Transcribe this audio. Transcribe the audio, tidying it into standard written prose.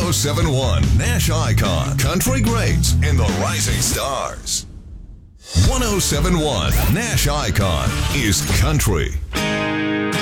1071 Nash Icon, Country Greats and the Rising Stars. 1071 Nash Icon is country.